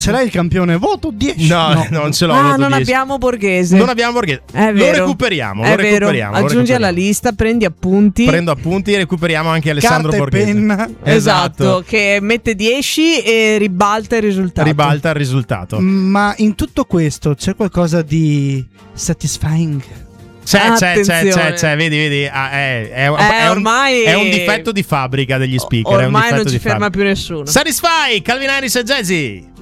Ce l'hai il campione? Voto 10. No, non ce l'ho. Ah, voto non 10. abbiamo Borghese. Non abbiamo Borghese. È vero. Lo recuperiamo. È vero. Aggiungi alla lista, prendi appunti. Prendo appunti e recuperiamo anche Alessandro Carta e Borghese. penna. Esatto, che mette 10 e ribalta il risultato. Ribalta il risultato. Ma in tutto questo c'è qualcosa di satisfying? C'è, vedi. Ormai è un difetto di fabbrica degli speaker. Ormai è un non ci di ferma fabbrica. più nessuno. Satisfy, Calvin Harris e Jay-Z.